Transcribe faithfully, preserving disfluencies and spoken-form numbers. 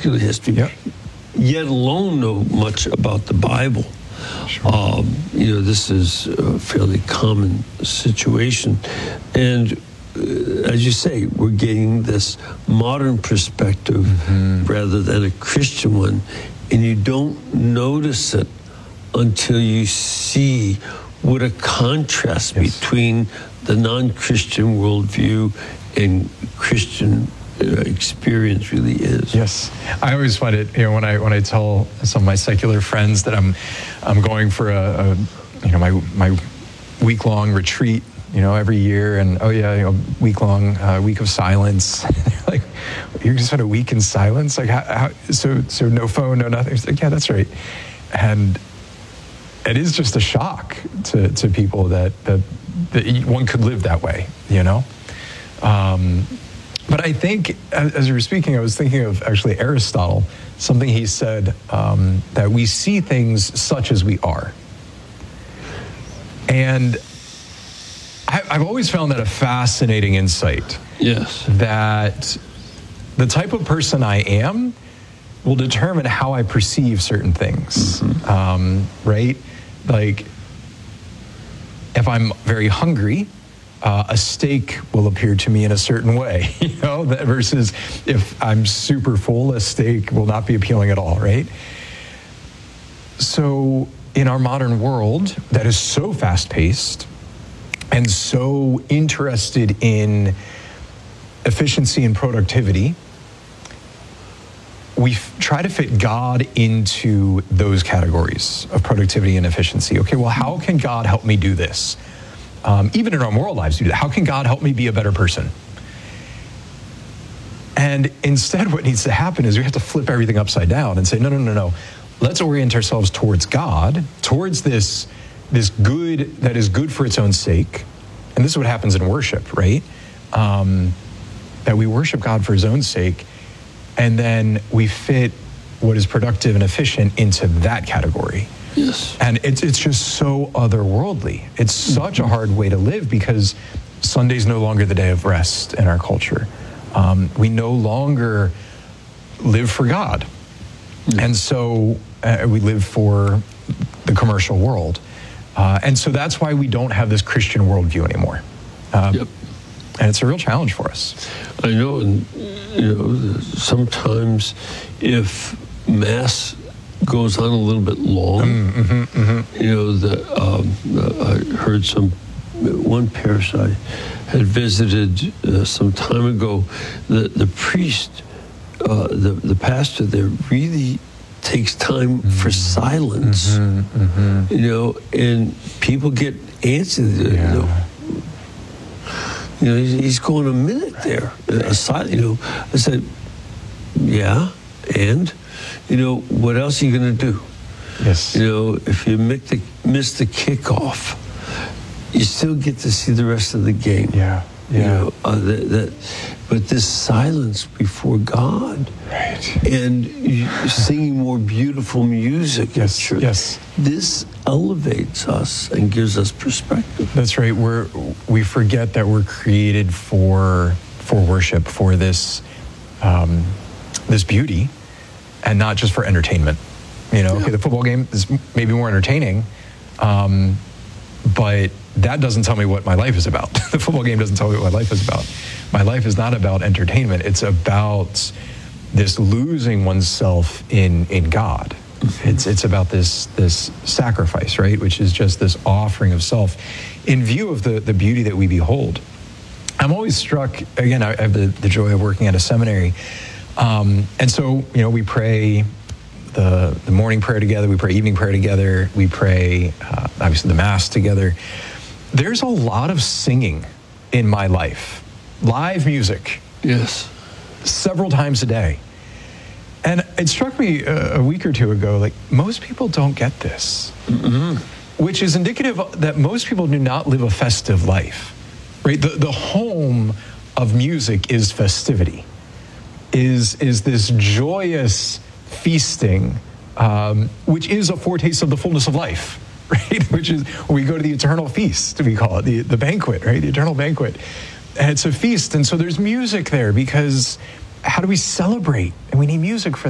secular history, Yep. yet alone know much about the Bible. Sure. Um, you know, this is a fairly common situation. And uh, as you say, we're getting this modern perspective mm-hmm. rather than a Christian one. And you don't notice it until you see what a contrast yes. between the non-Christian worldview and Christian uh, experience really is. Yes, I always find it. You know, when I when I tell some of my secular friends that I'm I'm going for a, a you know my my week long retreat, you know, every year, and oh yeah, you know, week long uh, week of silence. Like, you're gonna spend a week in silence? Like, how, how, so so no phone, no nothing. It's like, yeah, that's right, and it is just a shock to to people that that, that one could live that way, you know. Um, but I think, as you were speaking, I was thinking of actually Aristotle, something he said, um, that we see things such as we are. And I, I've always found that a fascinating insight. Yes. That the type of person I am will determine how I perceive certain things, mm-hmm. um, right? Like, if I'm very hungry, Uh, a steak will appear to me in a certain way, you know, that versus if I'm super full, a steak will not be appealing at all, right? So in our modern world that is so fast-paced and so interested in efficiency and productivity, we f- try to fit God into those categories of productivity and efficiency. Okay, well, how can God help me do this? Um, even in our moral lives, do that. How can God help me be a better person? And instead, what needs to happen is we have to flip everything upside down and say, no, no, no, no. Let's orient ourselves towards God, towards this, this good that is good for its own sake. And this is what happens in worship, right? Um, that we worship God for his own sake, and then we fit what is productive and efficient into that category. Yes. And it's it's just so otherworldly. It's such a hard way to live because Sunday's no longer the day of rest in our culture. Um, we no longer live for God. Mm. And so uh, we live for the commercial world. Uh, and so that's why we don't have this Christian worldview anymore. Um, yep. And it's a real challenge for us. I know, and you know, sometimes if Mass goes on a little bit long. Mm-hmm, mm-hmm. You know, the um, uh, I heard some one parish I had visited uh, some time ago. The the priest, uh, the the pastor there really takes time mm-hmm. for silence. Mm-hmm, mm-hmm. You know, and people get antsy. Yeah. You know, you know he's, he's going a minute there. Right. A silent, you know, I said, yeah, and. You know, what else are you going to do? Yes. You know, if you miss the, miss the kickoff, you still get to see the rest of the game. Yeah, yeah. You know, uh, that, that, but this silence before God. Right. And you, singing more beautiful music. Yes, at church, yes. This elevates us and gives us perspective. That's right. We're, we forget that we're created for, for worship, for this, um, this beauty. And not just for entertainment. You know, yeah. Okay, the football game is maybe more entertaining, um, but that doesn't tell me what my life is about. The football game doesn't tell me what my life is about. My life is not about entertainment. It's about this losing oneself in in God. Mm-hmm. It's it's about this this sacrifice, right? Which is just this offering of self in view of the, the beauty that we behold. I'm always struck, again, I have the, the joy of working at a seminary. Um, and so, you know, we pray the the morning prayer together, we pray evening prayer together, we pray, uh, obviously, the Mass together. There's a lot of singing in my life, live music. Yes. Several times a day. And it struck me a, a week or two ago, like, most people don't get this, mm-hmm. which is indicative that most people do not live a festive life, right? The, the home of music is festivity. Is is this joyous feasting, um, which is a foretaste of the fullness of life, right? Which is when we go to the eternal feast, we call it, the, the banquet, right? The eternal banquet. And it's a feast, and so there's music there because how do we celebrate? And we need music for